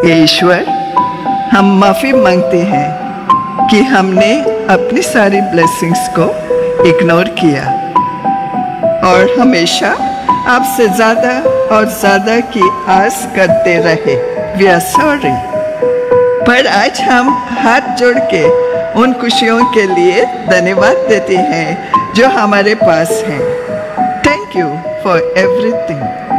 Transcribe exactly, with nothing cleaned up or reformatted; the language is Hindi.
हे ईश्वर, हम माफ़ी मांगते हैं कि हमने अपनी सारी ब्लेसिंग्स को इग्नोर किया और हमेशा आपसे ज़्यादा और ज़्यादा की आस करते रहे। We are sorry. पर आज हम हाथ जोड़ के उन खुशियों के लिए धन्यवाद देते हैं जो हमारे पास हैं। Thank you for everything.